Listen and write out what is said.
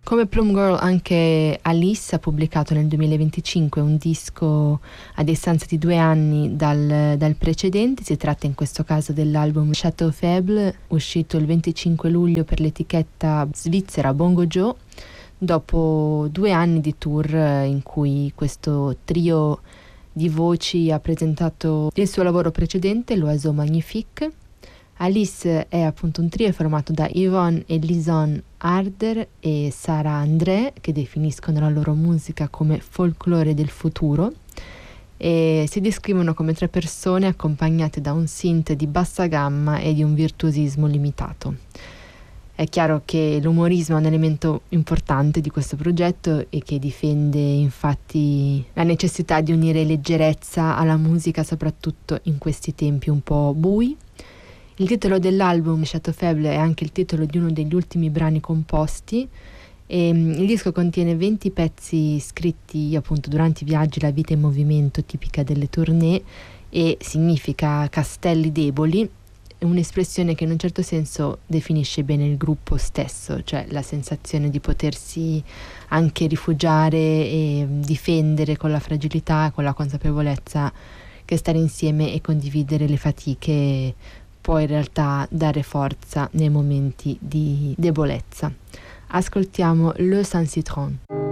Come Plum Girl anche Alice ha pubblicato nel 2025 un disco a distanza di 2 anni dal precedente. Si tratta in questo caso dell'album Chateau Faible, uscito il 25 luglio per l'etichetta svizzera Bongo Joe, dopo 2 anni di tour in cui questo trio di voci ha presentato il suo lavoro precedente, l'Oiseau Magnifique. Alice è appunto un trio formato da Yvonne e Lison Harder e Sara André, che definiscono la loro musica come folklore del futuro e si descrivono come 3 persone accompagnate da un synth di bassa gamma e di un virtuosismo limitato. È chiaro che l'umorismo è un elemento importante di questo progetto e che difende infatti la necessità di unire leggerezza alla musica, soprattutto in questi tempi un po' bui. Il titolo dell'album, Chateau Faible, è anche il titolo di uno degli ultimi brani composti e il disco contiene 20 pezzi scritti appunto durante i viaggi, la vita in movimento tipica delle tournée, e significa castelli deboli, un'espressione che in un certo senso definisce bene il gruppo stesso, cioè la sensazione di potersi anche rifugiare e difendere con la fragilità, con la consapevolezza che stare insieme e condividere le fatiche può in realtà dare forza nei momenti di debolezza. Ascoltiamo Le Saint Citron.